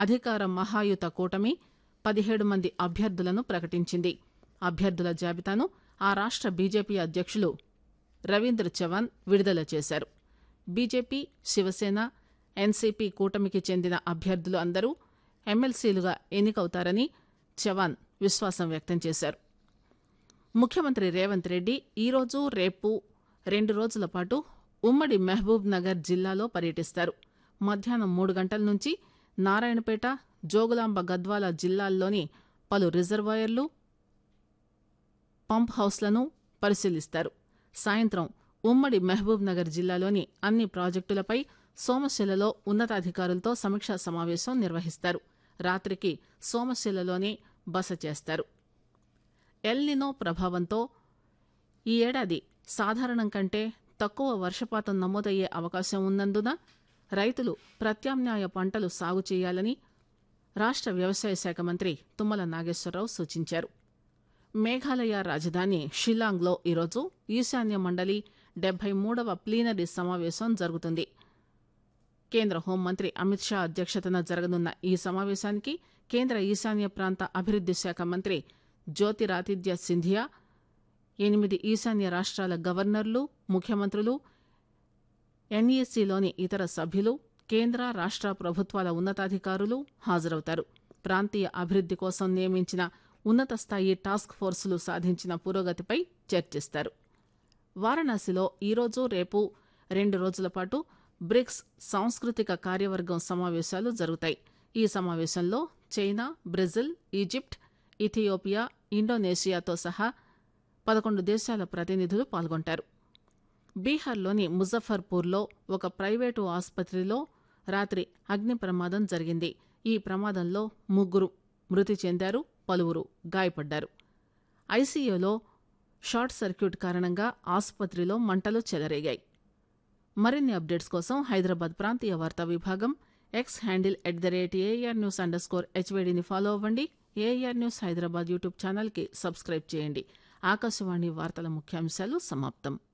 అధికార మహాయుత కూటమి 17 మంది అభ్యర్థులను ప్రకటించింది. అభ్యర్థుల జాబితాను ఆ రాష్ట బీజేపీ అధ్యక్షులు రవీంద్ర చవాన్ విడుదల చేశారు. బీజేపీ, శివసేన, ఎన్సీపీ కూటమికి చెందిన అభ్యర్థులు అందరూ ఎమ్మెల్సీలుగా ఎన్నికవుతారని చవాన్ విశ్వాసం వ్యక్తం చేశారు. ముఖ్యమంత్రి రేవంత్ రెడ్డి ఈరోజు, రేపు 2 రోజుల పాటు ఉమ్మడి మహబూబ్ నగర్ జిల్లాలో పర్యటిస్తారు. మధ్యాహ్నం 3 గంటల నుంచి నారాయణపేట, జోగులాంబ గద్వాల జిల్లాల్లోని పలు రిజర్వాయర్లు, పంప్ హౌస్లను పరిశీలిస్తారు. సాయంత్రం ఉమ్మడి మహబూబ్ నగర్ జిల్లాలోని అన్ని ప్రాజెక్టులపై సోమశిలలో ఉన్నతాధికారులతో సమీక్షా సమావేశం నిర్వహిస్తారు. రాత్రికి సోమశిలలోనే బస చేస్తారు. ఎల్నినో ప్రభావంతో ఈ ఏడాది సాధారణం కంటే తక్కువ వర్షపాతం నమోదయ్యే అవకాశం ఉన్నందున రైతులు ప్రత్యామ్నాయ పంటలు సాగు చేయాలని రాష్ట వ్యవసాయ శాఖ మంత్రి తుమ్మల నాగేశ్వరరావు సూచించారు. మేఘాలయ రాజధాని షిల్లాంగ్లో ఈరోజు ఈశాన్య మండలి 73వ ప్లీనరీ సమావేశం జరుగుతుంది. కేంద్ర హోంమంత్రి అమిత్ షా అధ్యక్షతన జరగనున్న ఈ సమావేశానికి కేంద్ర ఈశాన్య ప్రాంత అభివృద్ది శాఖ మంత్రి జ్యోతిరాదిత్య సింధియా, 8 ఈశాన్య రాష్ట్రాల గవర్నర్లు, ముఖ్యమంత్రులు, ఎన్ఈసీలోని ఇతర సభ్యులు, కేంద్ర రాష్ట్ర ప్రభుత్వాల ఉన్నతాధికారులు హాజరవుతారు. ప్రాంతీయ అభివృద్ది కోసం నియమించిన ఉన్నత స్థాయి టాస్క్ ఫోర్సులు సాధించిన పురోగతిపై చర్చిస్తారు. వారణాసిలో ఈరోజు, రేపు 2 రోజుల పాటు బ్రిక్స్ సాంస్కృతిక కార్యవర్గం సమావేశాలు జరుగుతాయి. ఈ సమావేశంలో చైనా, బ్రెజిల్, ఈజిప్ట్, ఇథియోపియా, ఇండోనేషియాతో సహా 11 దేశాల ప్రతినిధులు పాల్గొంటారు. బీహార్లోని ముజఫర్పూర్లో ఒక ప్రైవేటు ఆసుపత్రిలో రాత్రి అగ్ని ప్రమాదం జరిగింది. ఈ ప్రమాదంలో 3 మృతి చెందారు, పలువురు గాయపడ్డారు. ఐసీయూలో షార్ట్ సర్క్యూట్ కారణంగా ఆసుపత్రిలో మంటలు చెలరేగాయి. మరిన్ని అప్డేట్స్ కోసం హైదరాబాద్ ప్రాంతీయ వార్తా విభాగం ఎక్స్ హ్యాండిల్ @AIR_HVDని ఫాలో అవ్వండి. AIR న్యూస్ హైదరాబాద్ యూట్యూబ్ ఛానల్కి సబ్స్క్రైబ్ చేయండి. ఆకాశవాణి వార్తల ముఖ్యాంశాలు సమాప్తం.